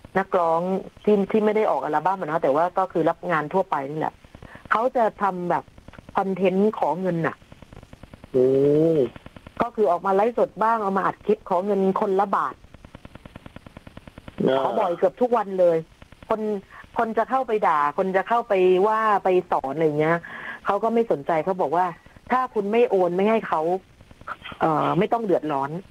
นักร้องที่ไม่ได้ออกอัลบั้มนะแต่ว่าก็คือรับงานทั่วไปนี่แหละเขาจะทำแบบคอนเทนต์ขอเงินน่ะก็คือออกมาไลฟ์สดบ้างเอามาอัดคลิปขอเงินคนละบาทขอบ่อยเกือบทุกวันเลยคนจะเข้าไปด่าคนจะเข้าไปว่าไปสอนอะไรเงี้ยเขาก็ไม่สนใจเขาบอกว่าถ้าคุณไม่โอนไม่ให้เขาไม่ต้องเดือดร้อน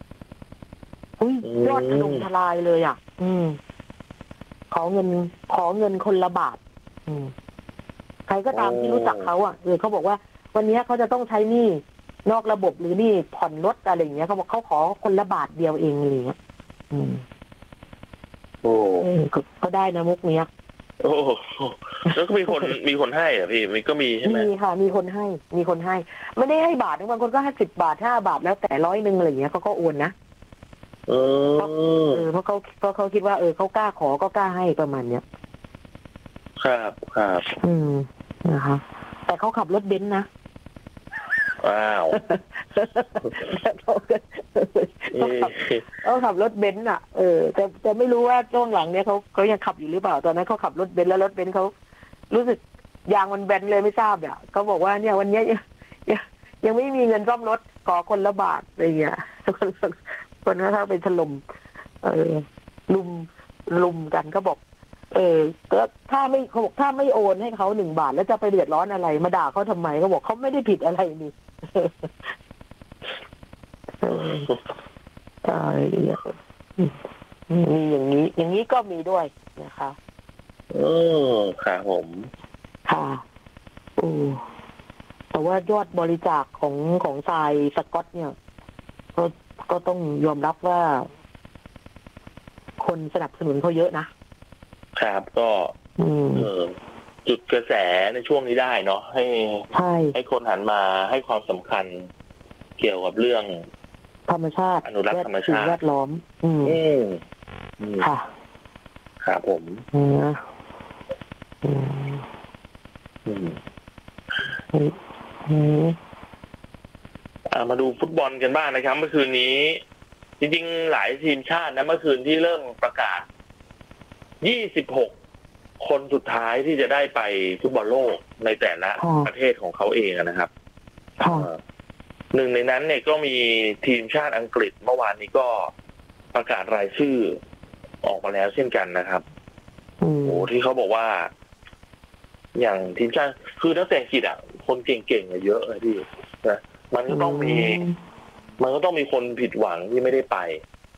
ยอดถล่มทลายเลยอ่ะขอเงินคนละบาทใครก็ตามที่รู้จักเขาอ่ะเขาบอกว่าวันนี้เขาจะต้องใช้หนี้นอกระบบหรือหนี้ผ่อนรถอะไรอย่างเงี้ยเขาบอกเขาขอคนละบาทเดียวเองอะไรเงี้ยก็ได้นะมุกเนี้ยโอ้แล้วก็มีคนให้อ่ะพี่มันก็มีใช่ไหมมีค่ะมีคนให้ไม่ได้ให้บาทบางคนก็ให้10 บาท5 บาทแล้วแต่100อะไรอย่างเงี้ยเขาก็โอนนะเพราะเขาคิดว่าเขากล้าขอก็กล้าให้ประมาณเนี้ยครับนะคะแต่เขาขับรถเบนซ์นะว้าวเขาขับรถเบนซ์อ่ะแต่ไม่รู้ว่าช่วงหลังเนี้ยเขายังขับอยู่หรือเปล่าตอนนั้นเขาขับรถเบนซ์แล้วรถเบนซ์เขารู้สึกยางมันแบนเลยไม่ทราบอ่ะเขาบอกว่าเนี่ยวันนี้ยังไม่มีเงินซ่อมรถขอคนละบาทอะไรอย่างเงี้ยคนก็เข้าไปถล่มลุมกันก็บอกก็ถ้าไม่โอนให้เขา1 บาทแล้วจะไปเดือดร้อนอะไรมาด่าเขาทำไมเขาบอกเขาไม่ได้ผิดอะไรนี่มีอย่างนี้ก็มีด้วยนะคะค่ะผมค่ะแต่ว่ายอดบริจาคของทรายสก๊อตเนี่ยก็ต้องยอมรับว่าคนสนับสนุนเขาเยอะนะครับก็จุดกระแสในช่วงนี้ได้เนาะให้คนหันมาให้ความสำคัญเกี่ยวกับเรื่องธรรมชาติอนุรักษ์ธรรมชาติแวดล้อมค่ะครับผมมาดูฟุตบอลกันบ้างนะครับเมื่อคืนนี้จริงๆหลายทีมชาตินะเมื่อคืนที่เริ่มประกาศ26 คนสุดท้ายที่จะได้ไปฟุตบอลโลกในแต่ละประเทศของเขาเองนะครับหนึ่งในนั้นเนี่ยก็มีทีมชาติอังกฤษเมื่อวานนี้ก็ประกาศรายชื่อออกมาแล้วเช่นกันนะครับที่เขาบอกว่าอย่างทีมชาติคือนักเตะอังกฤษคนเก่งๆเยอะเลยพี่นะมันก็ต้องมีคนผิดหวังที่ไม่ได้ไป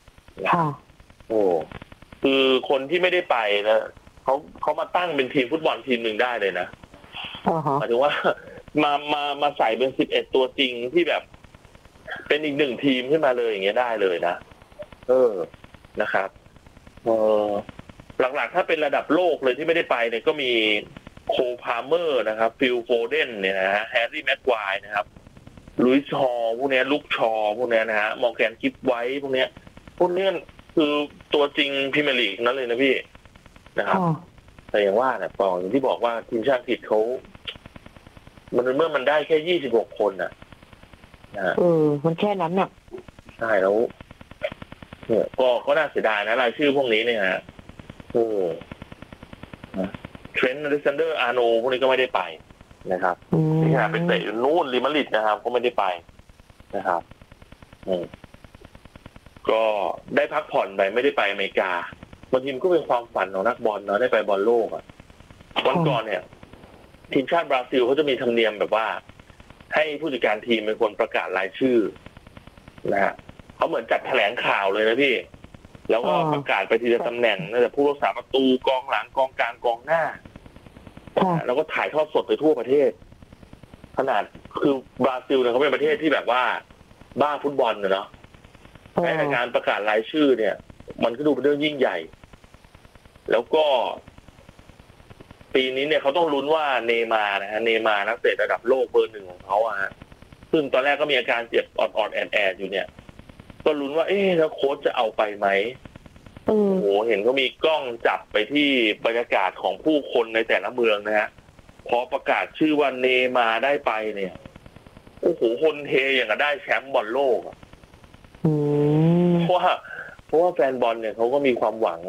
คือคนที่ไม่ได้ไปนะเขามาตั้งเป็นทีมฟุตบอลทีมหนึ่งได้เลยนะหมายถึงว่ามาใส่เป็น11 ตัวจริงที่แบบเป็นอีก1 ทีมขึ้นมาเลยอย่างเงี้ยได้เลยนะนะครับหลักๆถ้าเป็นระดับโลกเลยที่ไม่ได้ไปเนี่ยก็มีโคพาเมอร์นะครับฟิลโฟเดนเนี่ยนะฮะแฮร์รี่แม็กควายนะครับลุยส์ฮอลพวกนี้ลุคชอพวกนี้นะฮะมอร์แกนกิฟไว้พวกนี้คือตัวจริงพรีเมียร์ลีกนั่นเลยนะพี่นะครับแต่อย่างว่าเนี่ยอย่างที่บอกว่าทีมชาติอังกฤษเขามันเมื่อมันได้แค่26 คนนะมันแค่นั้นน่ะใช่แล้วเนี่ยก็น่าเสียดายนะรายชื่อพวกนี้เนี่ยฮะเทรนต์อเล็กซานเดอร์อาร์โนพวกนี้ก็ไม่ได้ไปนะครับที่หาเป็นเตะนู่นริมาริดนะครับก็ไม่ได้ไปนะครับก็ได้พักผ่อนไปไม่ได้ไปอเมริกาบางทีมก็เป็นความฝันของนักบอลเนาะได้ไปบอลโลกวันก่อนเนี่ยทีมชาติบราซิลเขาจะมีธรรมเนียมแบบว่าให้ผู้จัดการทีมเป็นคนประกาศรายชื่อนะฮะเขาเหมือนจัดแถลงข่าวเลยนะพี่แล้วก็ประกาศไปทีละตำแหน่งตั้งแต่ผู้รักษาประตูกองหลังกองกลางกองหน้าแล้วก็ถ่ายทอดสดไปทั่วประเทศขนาดคือบราซิลเนี่ยเขาเป็นประเทศที่แบบว่าบ้าฟุตบอลเนาะในการประกาศรายชื่อเนี่ยมันก็ดูเป็นเรื่องยิ่งใหญ่แล้วก็ปีนี้เนี่ยเขาต้องลุ้นว่าเนย์มาร์นะฮะเนย์มาร์นักเตะระดับโลกเบอร์ 1ของเขาซึ่งตอนแรกก็มีอาการเจ็บออดแอดอยู่เนี่ยก็ลุ้นว่าแล้วโค้ชจะเอาไปไหมโอ้โหเห็นเขามีกล้องจับไปที่บรรยากาศของผู้คนในแต่ละเมืองนะฮะพอประกาศชื่อว่าเนย์มาร์ได้ไปเนี่ยโอ้โหคนเฮอย่างกับได้แชมป์บอลโลกเพราะว่าแฟนบอลเนี่ยเขาก็มีความหวัง